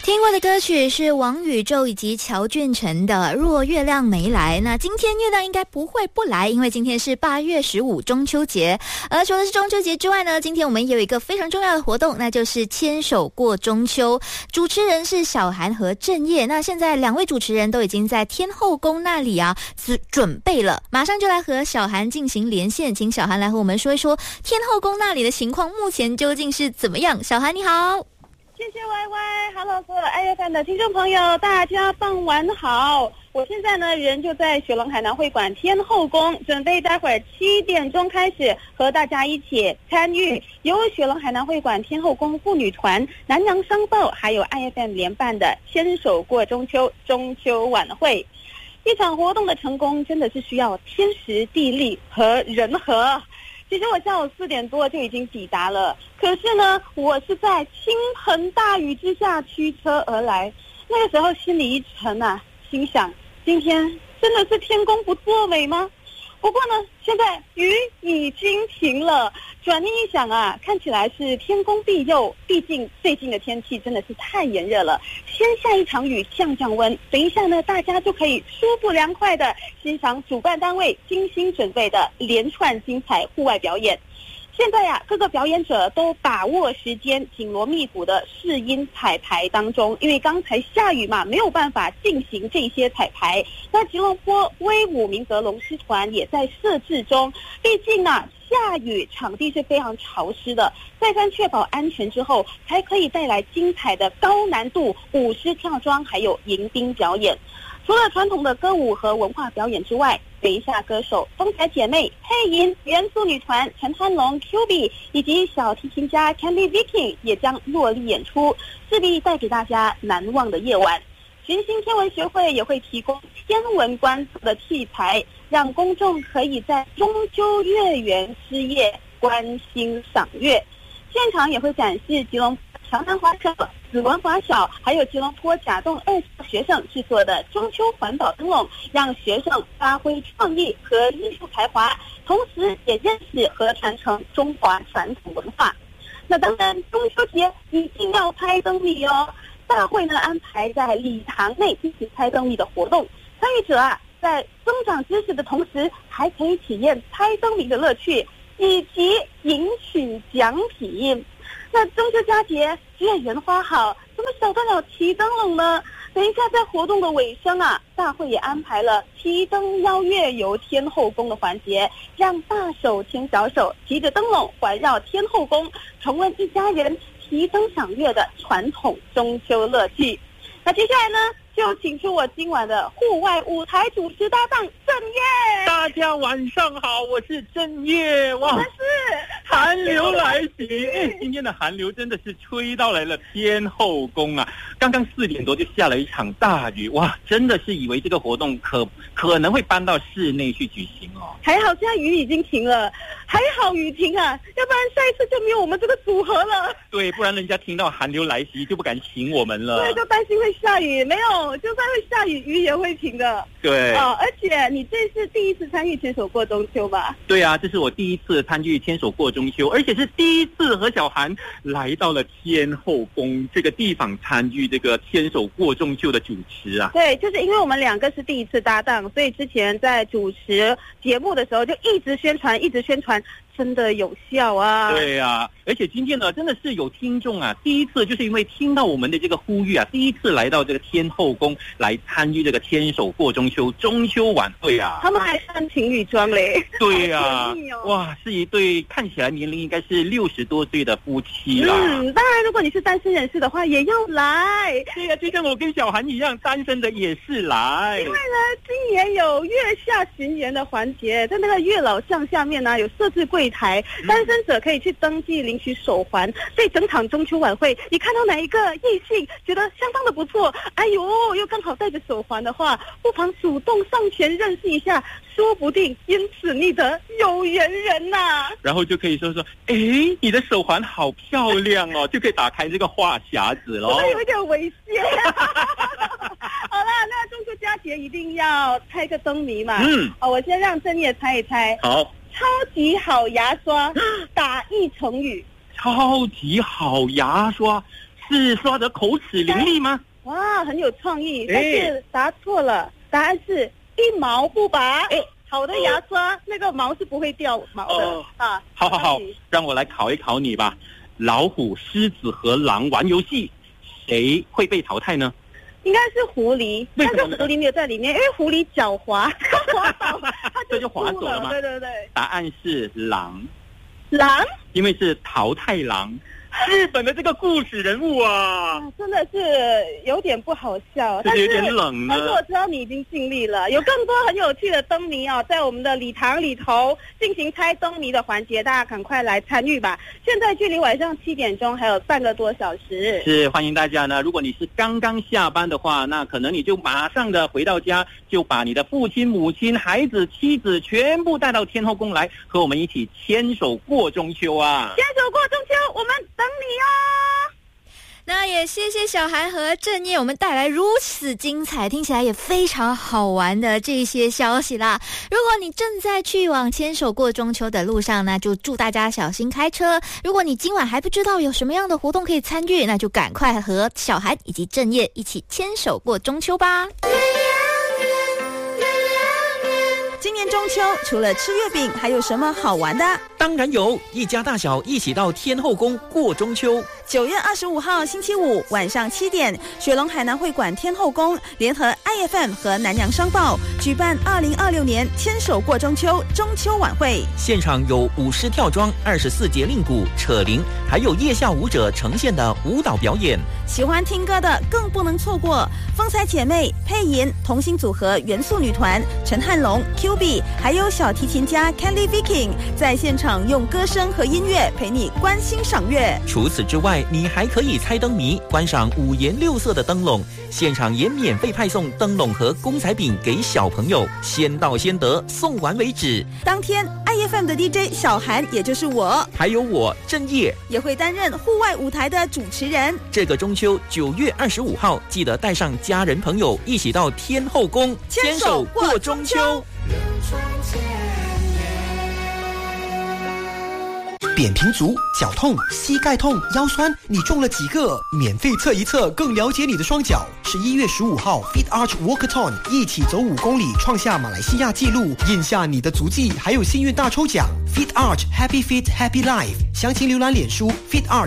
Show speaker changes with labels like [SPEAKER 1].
[SPEAKER 1] 听过的歌曲是王宇宙以及乔俊成的《若月亮没来》。那今天月亮应该不会不来，因为今天是8月15中秋节。而除了是中秋节之外呢，今天我们也有一个非常重要的活动，那就是牵手过中秋。主持人是小涵和郑业。那现在两位主持人都已经在天后宫那里准备了，马上就来和小涵进行连线，请小涵来和我们说一说天后宫那里的情况目前究竟是怎么样。小涵你好。
[SPEAKER 2] 谢谢 YY，Hello， 所有的爱乐饭的听众朋友，大家傍晚好。我现在呢人就在雪隆海南会馆天后宫，准备待会儿7点钟开始和大家一起参与由雪隆海南会馆天后宫妇女团、南洋商报还有爱乐饭联办的牵手过中秋晚会。一场活动的成功真的是需要天时地利和人和。其实我下午4点多就已经抵达了，可是呢，我是在倾盆大雨之下驱车而来。那个时候心里一沉啊，心想今天真的是天公不作美吗？不过呢，现在雨已经停了。转念一想啊，看起来是天公庇佑，毕竟最近的天气真的是太炎热了。先下一场雨降温，等一下呢，大家就可以舒服凉快的欣赏主办单位精心准备的连串精彩户外表演。现在各个表演者都把握时间，紧锣密鼓的试音彩排当中，因为刚才下雨嘛，没有办法进行这些彩排。那吉隆坡威武明德龙狮团也在设置中，毕竟下雨场地是非常潮湿的，再三确保安全之后，才可以带来精彩的高难度舞狮跳桩还有迎宾表演。除了传统的歌舞和文化表演之外，北下歌手风采姐妹、配音元素女团陈汉龙、QB 以及小提琴家 Candy Viking 也将落力演出，势必带给大家难忘的夜晚。群星天文学会也会提供天文观测的器材，让公众可以在中秋月圆之夜观星赏月。现场也会展示吉隆桥南华社、子文华小还有吉隆坡甲洞2校学生制作的中秋环保灯笼，让学生发挥创意和艺术才华，同时也认识和传承中华传统文化。那当然中秋节一定要拍灯谜哦，大会呢安排在礼堂内进行拍灯谜的活动，参与者在增长知识的同时，还可以体验拍灯谜的乐趣以及赢取奖品。那中秋佳节月圆花好，怎么少得了提灯笼呢？等一下在活动的尾声大会也安排了提灯邀月游天后宫的环节，让大手牵小手提着灯笼环绕天后宫，重温一家人提灯赏月的传统中秋乐趣。那接下来呢，就请出我今晚的户外舞台主持搭档郑业。
[SPEAKER 3] 大家晚上好，我是郑业。哇，
[SPEAKER 2] 我是
[SPEAKER 3] 寒流来袭，今天的寒流真的是吹到来了天后宫刚刚4点多就下了一场大雨，哇，真的是以为这个活动可能会搬到室内去举行哦。
[SPEAKER 2] 还好现在雨已经停了，还好雨停要不然下一次就没有我们这个组合了。
[SPEAKER 3] 对，不然人家听到寒流来袭就不敢请我们了。
[SPEAKER 2] 对，就担心会下雨，没有，就算会下雨，雨也会停的。
[SPEAKER 3] 对
[SPEAKER 2] 而且你这是第一次参与牵手过中秋吧？
[SPEAKER 3] 对这是我第一次参与牵手过中秋，而且是第一次和小涵来到了天后宫这个地方参与这个牵手过中秋的主持
[SPEAKER 2] 对，就是因为我们2个是第一次搭档，所以之前在主持节目的时候就一直宣传，真的有效
[SPEAKER 3] 对而且今天呢，真的是有听众第一次就是因为听到我们的这个呼吁第一次来到这个天后宫来参与这个牵手过中秋晚会
[SPEAKER 2] 他们还穿情侣装嘞。
[SPEAKER 3] 对哇，是一对看起来年龄应该是60多岁的夫妻啦。
[SPEAKER 2] 当然如果你是单身人士的话也要来。
[SPEAKER 3] 对就像我跟小涵一样，单身的也是来。
[SPEAKER 2] 因为呢，今年有月下巡演的环节，在那个月老像下面有设置柜台，单身者可以去登记领取手环。所以整场中秋晚会，你看到哪一个异性觉得相当的不错，又刚好带着手环的话，不妨主动上前认识一下，说不定因此觅得有缘人
[SPEAKER 3] 然后就可以说你的手环好漂亮哦，就可以打开这个话匣子咯。
[SPEAKER 2] 有一点危险。好啦，那中秋佳节一定要猜个灯谜嘛。我先让郑业猜一猜。
[SPEAKER 3] 好。
[SPEAKER 2] 超级好牙刷打1成语。
[SPEAKER 3] 超级好牙刷， 是刷得口齿伶俐吗？
[SPEAKER 2] 哇，很有创意，但是答错了，答案是一毛不拔。好的牙刷，那个毛是不会掉毛的啊。
[SPEAKER 3] 好，让我来考一考你吧。老虎、狮子和狼玩游戏，谁会被淘汰呢？
[SPEAKER 2] 应该是狐狸，但是狐狸没有在里面，因为狐狸狡猾，滑倒，
[SPEAKER 3] 这就滑走了吗？
[SPEAKER 2] 对。
[SPEAKER 3] 答案是狼，因为是桃太郎，日本的这个故事人物啊，
[SPEAKER 2] 真的是有点不好笑，
[SPEAKER 3] 就是有点冷呢。
[SPEAKER 2] 但是我知道你已经尽力了，有更多很有趣的灯谜哦，在我们的礼堂里头进行猜灯谜的环节，大家赶快来参与吧！现在距离晚上7点钟还有半个多小时，
[SPEAKER 3] 是欢迎大家呢。如果你是刚刚下班的话，那可能你就马上的回到家，就把你的父亲、母亲、孩子、妻子全部带到天后宫来，和我们一起牵手过中秋啊！
[SPEAKER 2] 牵手过中秋，我们等你哦！
[SPEAKER 1] 那也谢谢小韩和正业我们带来如此精彩，听起来也非常好玩的这些消息啦。如果你正在去往牵手过中秋的路上，那就祝大家小心开车。如果你今晚还不知道有什么样的活动可以参与，那就赶快和小韩以及正业一起牵手过中秋吧。
[SPEAKER 4] 今年中秋除了吃月饼还有什么好玩的？
[SPEAKER 5] 当然有，一家大小一起到天后宫过中秋。
[SPEAKER 4] 9月25号星期五晚上7点，雪隆海南会馆天后宫联合 IFM 和南洋商报举办2026年牵手过中秋中秋晚会，
[SPEAKER 5] 现场有舞狮跳桩、24节令鼓、扯铃，还有夜校舞者呈现的舞蹈表演。
[SPEAKER 4] 喜欢听歌的更不能错过风采姐妹、佩妍同心组合元素女团、陈汉龙、QB， 还有小提琴家 Kelly Viking 在现场用歌声和音乐陪你观星赏月。
[SPEAKER 5] 除此之外，你还可以猜灯谜，观赏5颜6色的灯笼，现场也免费派送灯笼和公仔饼给小朋友，先到先得，送完为止。
[SPEAKER 4] 当天 IFM 的 DJ 小韩，也就是我，
[SPEAKER 5] 还有我正业，
[SPEAKER 4] 也会担任户外舞台的主持人。
[SPEAKER 5] 这个中秋9月25号，记得带上家人朋友一起到天后宫
[SPEAKER 4] 牵手过中秋。
[SPEAKER 6] 扁平足、脚痛、膝盖痛、腰酸，你中了几个？免费测一测，更了解你的双脚。11月15号 Fit Arch Walkathon 一起走5公里，创下马来西亚纪录，印下你的足迹，还有幸运大抽奖。Fit Arch Happy Fit Happy Life，详情浏览脸书 Fit Arch